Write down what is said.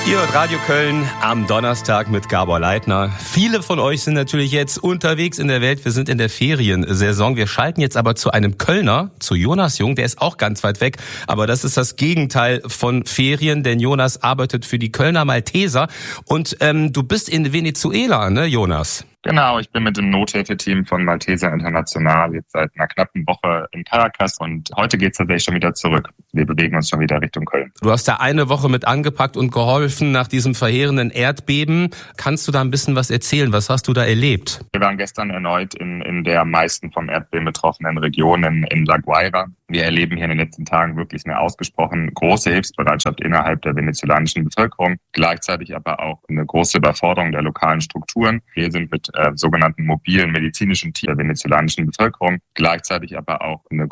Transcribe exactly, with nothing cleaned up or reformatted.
Ihr hört Radio Köln am Donnerstag mit Gabor Leitner. Viele von euch sind natürlich jetzt unterwegs in der Welt. Wir sind in der Feriensaison. Wir schalten jetzt aber zu einem Kölner, zu Jonas Jung. Der ist auch ganz weit weg. Aber das ist das Gegenteil von Ferien, denn Jonas arbeitet für die Kölner Malteser. Und ähm, du bist in Venezuela, ne, Jonas? Genau, ich bin mit dem Nothilfeteam von Malteser International jetzt seit einer knappen Woche in Caracas und heute geht es tatsächlich schon wieder zurück. Wir bewegen uns schon wieder Richtung Köln. Du hast da eine Woche mit angepackt und geholfen nach diesem verheerenden Erdbeben. Kannst du da ein bisschen was erzählen? Was hast du da erlebt? Wir waren gestern erneut in, in der am meisten vom Erdbeben betroffenen Region in, in La Guaira. Wir erleben hier in den letzten Tagen wirklich eine ausgesprochen große Hilfsbereitschaft innerhalb der venezolanischen Bevölkerung, gleichzeitig aber auch eine große Überforderung der lokalen Strukturen. Wir sind mit äh, sogenannten mobilen medizinischen Teams der venezolanischen Bevölkerung, gleichzeitig aber auch eine